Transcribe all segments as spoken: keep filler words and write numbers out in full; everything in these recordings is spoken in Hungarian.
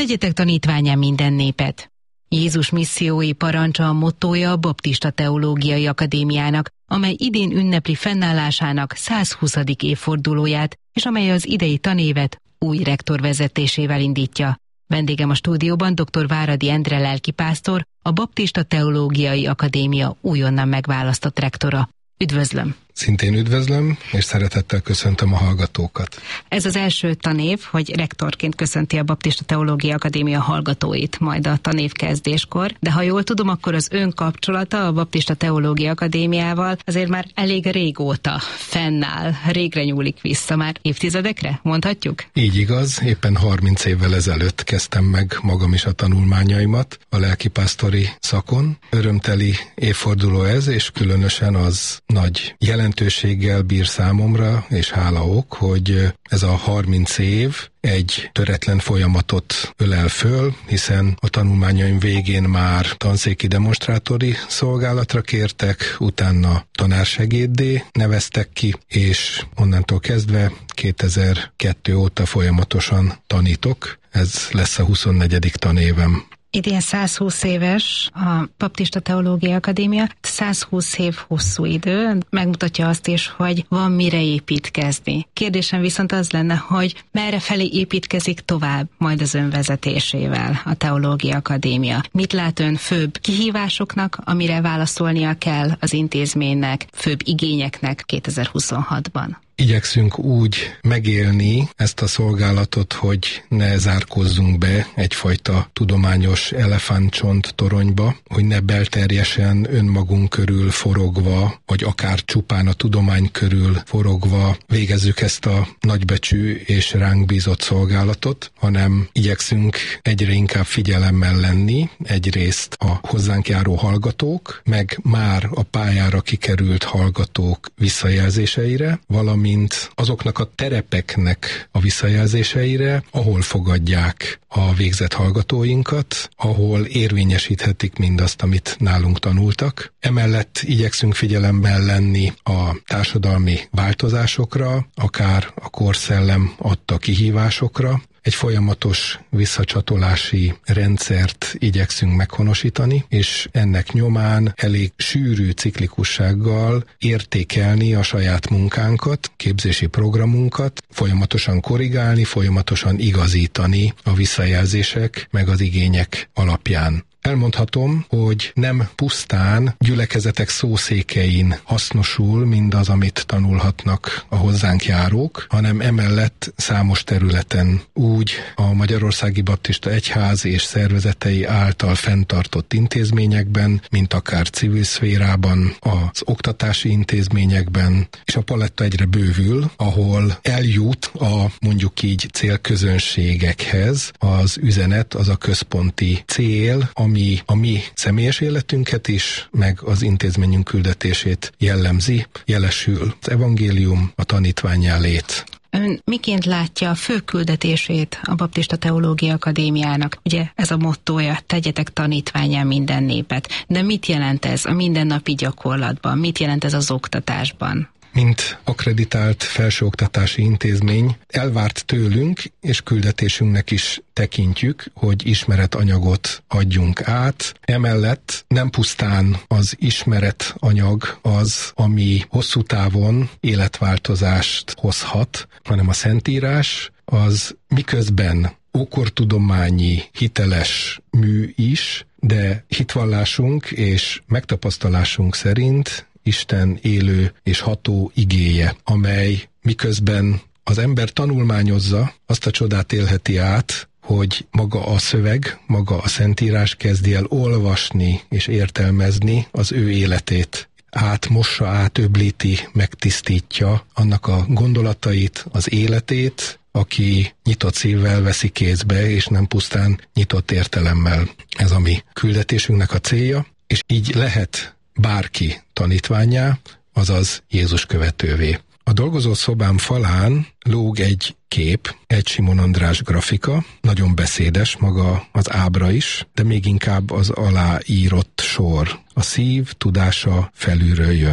Tegyetek tanítvánnyá minden népet. Jézus missziói parancsa a mottója a Baptista Teológiai Akadémiának, amely idén ünnepli fennállásának százhuszadik évfordulóját, és amely az idei tanévet új rektor vezetésével indítja. Vendégem a stúdióban dr. Váradi Endre lelkipásztor, a Baptista Teológiai Akadémia újonnan megválasztott rektora. Üdvözlöm! Szintén üdvözlöm, és szeretettel köszöntöm a hallgatókat. Ez az első tanév, hogy rektorként köszönti a Baptista Teológiai Akadémia hallgatóit majd a tanév kezdéskor, de ha jól tudom, akkor az ön kapcsolata a Baptista Teológiai Akadémiával azért már elég régóta fennáll, régre nyúlik vissza, már évtizedekre, mondhatjuk? Így igaz, éppen harminc évvel ezelőtt kezdtem meg magam is a tanulmányaimat a lelkipásztori szakon. Örömteli évforduló ez, és különösen az nagy jelentőséggel bír számomra, és hála ok, hogy ez a harminc év egy töretlen folyamatot ölel föl, hiszen a tanulmányaim végén már tanszéki demonstrátori szolgálatra kértek, utána tanársegéddé neveztek ki, és onnantól kezdve kétezer-kettő óta folyamatosan tanítok. Ez lesz a huszonnegyedik tanévem. Idén százhúsz éves a Baptista Teológiai Akadémia, százhúsz év hosszú idő, megmutatja azt is, hogy van mire építkezni. Kérdésem viszont az lenne, hogy merre felé építkezik tovább majd az ön vezetésével a Teológiai Akadémia. Mit lát ön főbb kihívásoknak, amire válaszolnia kell az intézménynek, főbb igényeknek kétezer-huszonhatban? Igyekszünk úgy megélni ezt a szolgálatot, hogy ne zárkózzunk be egyfajta tudományos elefántcsont toronyba, hogy ne belterjesen önmagunk körül forogva, vagy akár csupán a tudomány körül forogva végezzük ezt a nagybecsű és ránk bízott szolgálatot, hanem igyekszünk egyre inkább figyelemmel lenni, egyrészt a hozzánk járó hallgatók, meg már a pályára kikerült hallgatók visszajelzéseire, valami mint azoknak a terepeknek a visszajelzéseire, ahol fogadják a végzett hallgatóinkat, ahol érvényesíthetik mindazt, amit nálunk tanultak. Emellett igyekszünk figyelemmel lenni a társadalmi változásokra, akár a korszellem adta kihívásokra. Egy folyamatos visszacsatolási rendszert igyekszünk meghonosítani, és ennek nyomán elég sűrű ciklikussággal értékelni a saját munkánkat, képzési programunkat, folyamatosan korrigálni, folyamatosan igazítani a visszajelzések meg az igények alapján. Elmondhatom, hogy nem pusztán gyülekezetek szószékein hasznosul mindaz, amit tanulhatnak a hozzánk járók, hanem emellett számos területen úgy a Magyarországi Baptista Egyház és szervezetei által fenntartott intézményekben, mint akár civil szférában, az oktatási intézményekben, és a paletta egyre bővül, ahol eljut a mondjuk így célközönségekhez az üzenet, az a központi cél, ami a mi személyes életünket is, meg az intézményünk küldetését jellemzi, jelesül az evangélium, a tanítvánnyá lét. Ön miként látja a fő küldetését a Baptista Teológiai Akadémiának? Ugye ez a mottója, tegyetek tanítvánnyá minden népet. De mit jelent ez a mindennapi gyakorlatban? Mit jelent ez az oktatásban? Mint akkreditált felsőoktatási intézmény elvárt tőlünk, és küldetésünknek is tekintjük, hogy ismeretanyagot adjunk át. Emellett nem pusztán az ismeretanyag az, ami hosszú távon életváltozást hozhat, hanem a Szentírás az miközben ókortudományi, hiteles mű is, de hitvallásunk és megtapasztalásunk szerint Isten élő és ható igéje, amely miközben az ember tanulmányozza, azt a csodát élheti át, hogy maga a szöveg, maga a Szentírás kezdi el olvasni és értelmezni az ő életét. Átmossa, átöblíti, megtisztítja annak a gondolatait, az életét, aki nyitott szívvel veszi kézbe, és nem pusztán nyitott értelemmel. Ez a mi küldetésünknek a célja, és így lehet bárki tanítvánnyá, azaz Jézus követővé. A dolgozó szobám falán lóg egy kép, egy Simon András grafika, nagyon beszédes maga az ábra is, de még inkább az aláírott sor. A szív tudása felülről jön.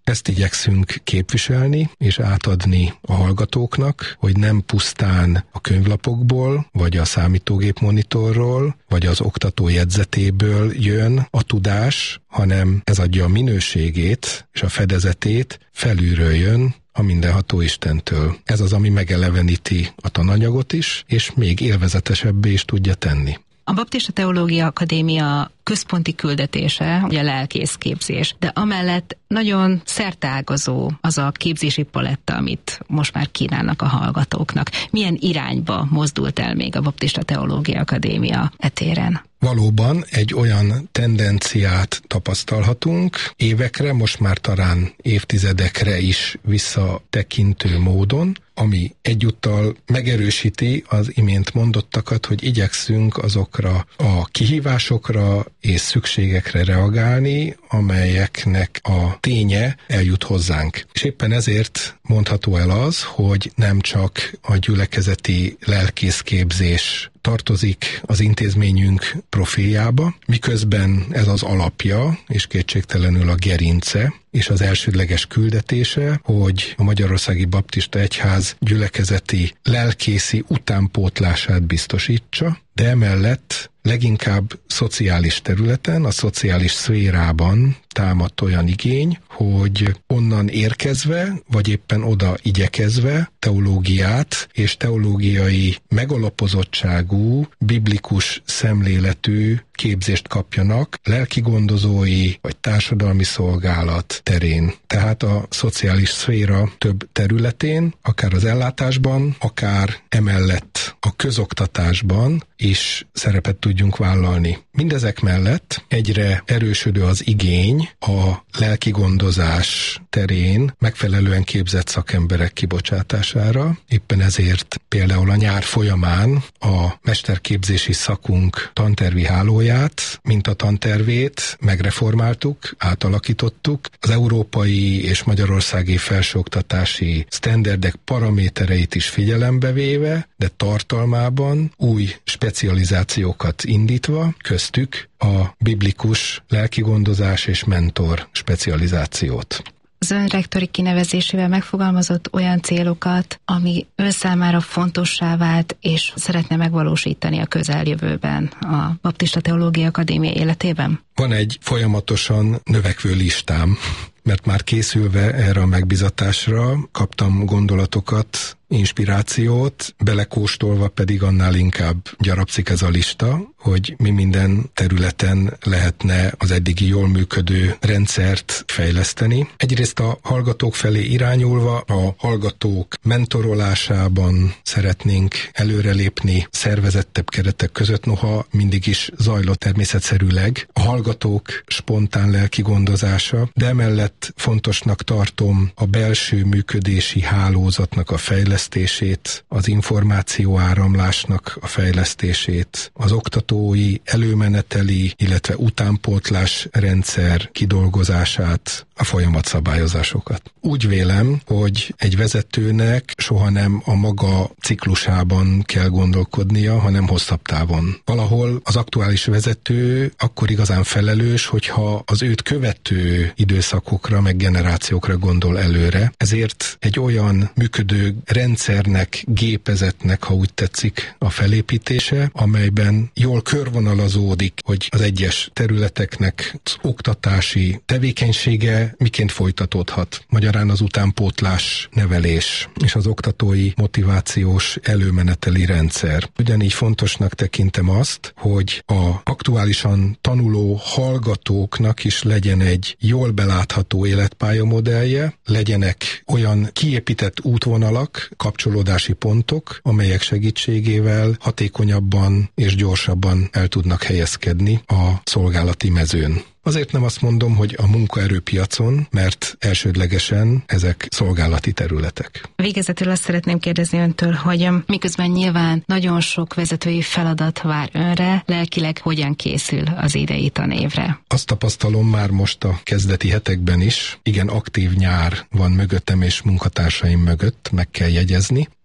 Ezt igyekszünk képviselni és átadni a hallgatóknak, hogy nem pusztán a könyvlapokból, vagy a számítógép monitorról, vagy az oktató jegyzetéből jön a tudás, hanem ez adja a minőségét és a fedezetét, felülről jön, a mindenható Istentől. Ez az, ami megeleveníti a tananyagot is, és még élvezetesebbé is tudja tenni. A Baptista Teológia Akadémia központi küldetése, ugye a lelkészképzés, de amellett nagyon szerteágazó az a képzési paletta, amit most már kínálnak a hallgatóknak. Milyen irányba mozdult el még a Baptista Teológia Akadémia e téren? Valóban egy olyan tendenciát tapasztalhatunk évekre, most már talán évtizedekre is visszatekintő módon, ami egyúttal megerősíti az imént mondottakat, hogy igyekszünk azokra a kihívásokra és szükségekre reagálni, amelyeknek a ténye eljut hozzánk. És éppen ezért mondható el az, hogy nem csak a gyülekezeti lelkészképzés tartozik az intézményünk profiljába, miközben ez az alapja, és kétségtelenül a gerince, és az elsődleges küldetése, hogy a Magyarországi Baptista Egyház gyülekezeti lelkészi utánpótlását biztosítsa, de emellett leginkább szociális területen, a szociális szférában támadt olyan igény, hogy onnan érkezve, vagy éppen oda igyekezve teológiát és teológiai megalapozottságú, biblikus szemléletű képzést kapjanak lelkigondozói vagy társadalmi szolgálat terén. Tehát a szociális szféra több területén, akár az ellátásban, akár emellett a közoktatásban is szerepet tudjunk vállalni. Mindezek mellett egyre erősödő az igény a lelkigondozás terén megfelelően képzett szakemberek kibocsátására. Éppen ezért például a nyár folyamán a mesterképzési szakunk tantervi hálóját, mint a tantervét megreformáltuk, átalakítottuk. Az európai és magyarországi felsőoktatási sztenderdek paramétereit is figyelembe véve, de tartalmában új specializációkat indítva, köztük a biblikus lelkigondozás és mentor specializációt. Az ön rektori kinevezésével megfogalmazott olyan célokat, ami ön számára fontossá vált, és szeretne megvalósítani a közeljövőben a Baptista Teológia Akadémia életében? Van egy folyamatosan növekvő listám, mert már készülve erre a megbízatásra kaptam gondolatokat, inspirációt, belekóstolva pedig annál inkább gyarapszik ez a lista, hogy mi minden területen lehetne az eddigi jól működő rendszert fejleszteni. Egyrészt a hallgatók felé irányulva, a hallgatók mentorolásában szeretnénk előrelépni szervezettebb keretek között, noha mindig is zajlott természetszerűleg a hallgatók spontán lelki gondozása, de emellett fontosnak tartom a belső működési hálózatnak a fejlesztését, az információáramlásnak a fejlesztését, az oktatói, előmeneteli, illetve utánpótlás rendszer kidolgozását, a folyamatszabályozásokat. Úgy vélem, hogy egy vezetőnek soha nem a maga ciklusában kell gondolkodnia, hanem hosszabb távon. Valahol az aktuális vezető akkor igazán felelős, hogyha az őt követő időszakokra, meg generációkra gondol előre. Ezért egy olyan működő rendszernek, gépezetnek, ha úgy tetszik, a felépítése, amelyben jól körvonalazódik, hogy az egyes területeknek az oktatási tevékenysége miként folytatódhat. Magyarán az utánpótlás, nevelés és az oktatói motivációs előmeneteli rendszer. Ugyanígy fontosnak tekintem azt, hogy a aktuálisan tanuló hallgatóknak is legyen egy jól belátható életpályamodellje, legyenek olyan kiépített útvonalak, kapcsolódási pontok, amelyek segítségével hatékonyabban és gyorsabban el tudnak helyezkedni a szolgálati mezőn. Azért nem azt mondom, hogy a munkaerőpiacon, mert elsődlegesen ezek szolgálati területek. Végezetül azt szeretném kérdezni öntől, hogy miközben nyilván nagyon sok vezetői feladat vár önre, lelkileg hogyan készül az idei tanévre? Azt tapasztalom már most a kezdeti hetekben is, igen aktív nyár van mögöttem és munkatársaim mögött, meg kell jegyezni,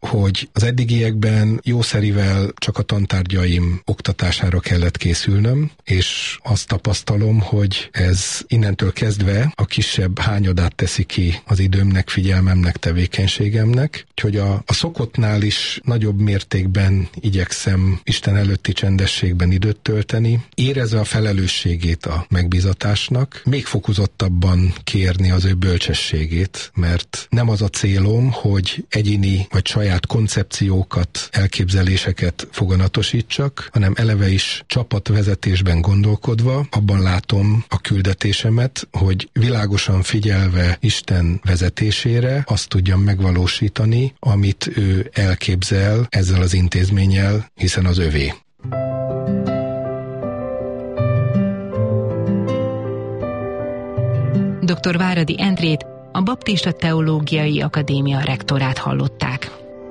hogy az eddigiekben jószerivel csak a tantárgyaim oktatására kellett készülnöm, és azt tapasztalom, hogy ez innentől kezdve a kisebb hányadát teszi ki az időmnek, figyelmemnek, tevékenységemnek, úgyhogy a, a szokottnál is nagyobb mértékben igyekszem Isten előtti csendességben időt tölteni, érezve a felelősségét a megbízatásnak, még fokozottabban kérni az ő bölcsességét, mert nem az a célom, hogy egyéni vagy saját koncepciókat, elképzeléseket foganatosítsak, hanem eleve is csapatvezetésben gondolkodva, abban látom a küldetésemet, hogy világosan figyelve Isten vezetésére azt tudjam megvalósítani, amit ő elképzel ezzel az intézménnyel, hiszen az övé. doktor Váradi Endrét, a Baptista Teológiai Akadémia rektorát hallották.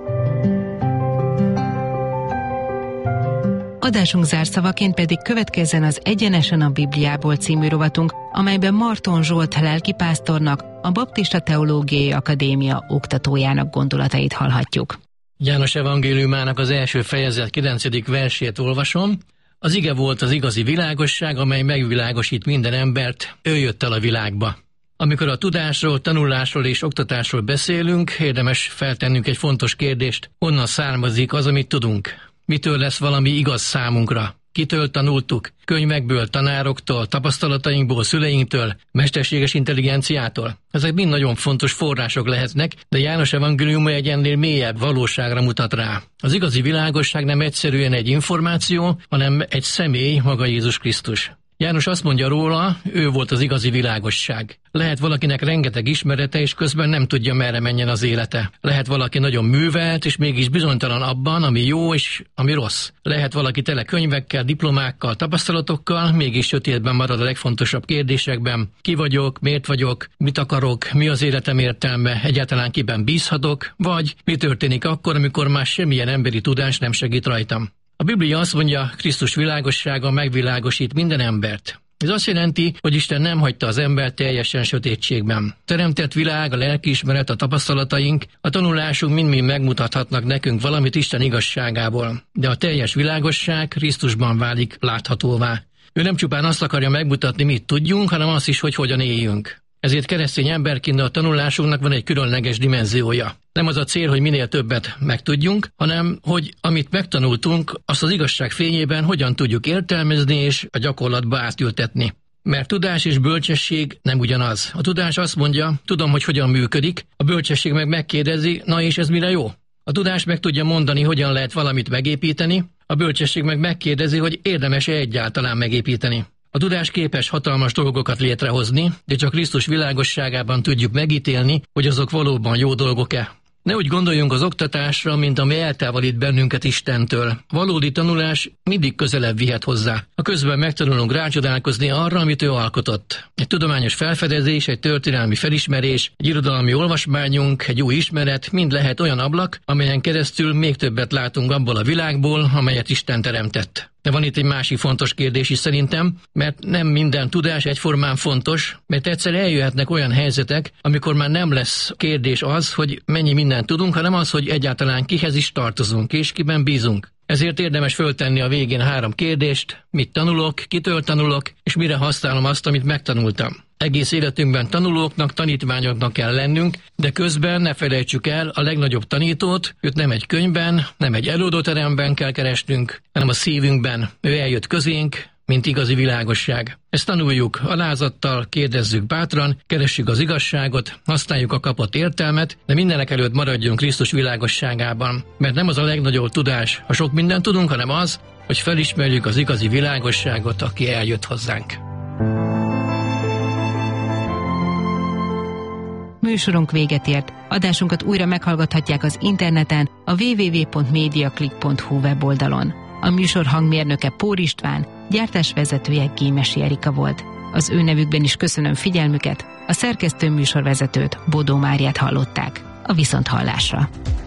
Adásunk zárszavaként pedig következzen az Egyenesen a Bibliából című rovatunk, amelyben Marton Zsolt lelkipásztornak, a Baptista Teológiai Akadémia oktatójának gondolatait hallhatjuk. János evangéliumának az első fejezet kilencedik versét olvasom. Az ige volt az igazi világosság, amely megvilágosít minden embert, ő jött el a világba. Amikor a tudásról, tanulásról és oktatásról beszélünk, érdemes feltennünk egy fontos kérdést, honnan származik az, amit tudunk. Mitől lesz valami igaz számunkra? Kitől tanultuk? Könyvekből, tanároktól, tapasztalatainkból, szüleinktől, mesterséges intelligenciától? Ezek mind nagyon fontos források lehetnek, de János evangéliuma egy ennél mélyebb valóságra mutat rá. Az igazi világosság nem egyszerűen egy információ, hanem egy személy, maga Jézus Krisztus. János azt mondja róla, ő volt az igazi világosság. Lehet valakinek rengeteg ismerete, és közben nem tudja, merre menjen az élete. Lehet valaki nagyon művelt, és mégis bizonytalan abban, ami jó és ami rossz. Lehet valaki tele könyvekkel, diplomákkal, tapasztalatokkal, mégis sötétben marad a legfontosabb kérdésekben. Ki vagyok, miért vagyok, mit akarok, mi az életem értelme, egyáltalán kiben bízhatok, vagy mi történik akkor, amikor már semmilyen emberi tudás nem segít rajtam. A Biblia azt mondja, Krisztus világossága megvilágosít minden embert. Ez azt jelenti, hogy Isten nem hagyta az embert teljesen sötétségben. Teremtett világ, a lelkiismeret, a tapasztalataink, a tanulásunk mind-mind megmutathatnak nekünk valamit Isten igazságából. De a teljes világosság Krisztusban válik láthatóvá. Ő nem csupán azt akarja megmutatni, mit tudjunk, hanem azt is, hogy hogyan éljünk. Ezért keresztény emberként a tanulásunknak van egy különleges dimenziója. Nem az a cél, hogy minél többet megtudjunk, hanem hogy amit megtanultunk, azt az igazság fényében hogyan tudjuk értelmezni és a gyakorlatba átültetni. Mert tudás és bölcsesség nem ugyanaz. A tudás azt mondja, tudom, hogy hogyan működik, a bölcsesség meg megkérdezi, na és ez mire jó? A tudás meg tudja mondani, hogyan lehet valamit megépíteni, a bölcsesség meg megkérdezi, hogy érdemes-e egyáltalán megépíteni. A tudás képes hatalmas dolgokat létrehozni, de csak Krisztus világosságában tudjuk megítélni, hogy azok valóban jó dolgok-e. Ne úgy gondoljunk az oktatásra, mint ami eltávolít bennünket Istentől. Valódi tanulás mindig közelebb vihet hozzá. A közben megtanulunk rácsodálkozni arra, amit ő alkotott. Egy tudományos felfedezés, egy történelmi felismerés, egy irodalmi olvasmányunk, egy új ismeret, mind lehet olyan ablak, amelyen keresztül még többet látunk abból a világból, amelyet Isten teremtett. De van itt egy másik fontos kérdés is szerintem, mert nem minden tudás egyformán fontos, mert egyszer eljöhetnek olyan helyzetek, amikor már nem lesz kérdés az, hogy mennyi mindent tudunk, hanem az, hogy egyáltalán kihez is tartozunk, és kiben bízunk. Ezért érdemes föltenni a végén három kérdést, mit tanulok, kitől tanulok, és mire használom azt, amit megtanultam. Egész életünkben tanulóknak, tanítványoknak kell lennünk, de közben ne felejtsük el a legnagyobb tanítót, őt nem egy könyvben, nem egy előadóteremben kell keresnünk, hanem a szívünkben. Ő eljött közénk, mint igazi világosság. Ezt tanuljuk alázattal, kérdezzük bátran, keressük az igazságot, használjuk a kapott értelmet, de mindenek előtt maradjunk Krisztus világosságában. Mert nem az a legnagyobb tudás, ha sok mindent tudunk, hanem az, hogy felismerjük az igazi világosságot, aki eljött hozzánk. Műsorunk véget ért. Adásunkat újra meghallgathatják az interneten, a double-u double-u double-u pont mediaclick pont hu weboldalon. A műsor hangmérnöke Pór István, gyártásvezetője Gémesi Erika volt. Az ő nevükben is köszönöm figyelmüket, a szerkesztő műsorvezetőt, Bodó Máriát hallották. A viszonthallásra.